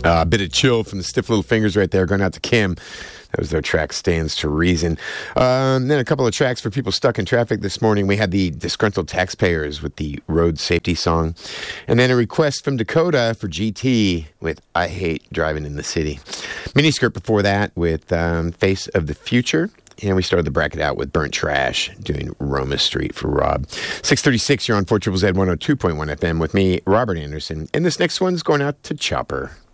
A bit of chill from the Stiff Little Fingers right there, going out to Kim. That was their track, Stands to Reason. Then a couple of tracks for people stuck in traffic this morning. We had the Disgruntled Taxpayers with the Road Safety song. And then a request from Dakota for GT with I Hate Driving in the City. Miniskirt before that with Face of the Future. And we started the bracket out with Burnt Trash doing Roma Street for Rob. 6:36, you're on 4ZZZ 102.1 FM with me, Robert Anderson. And this next one's going out to Chopper.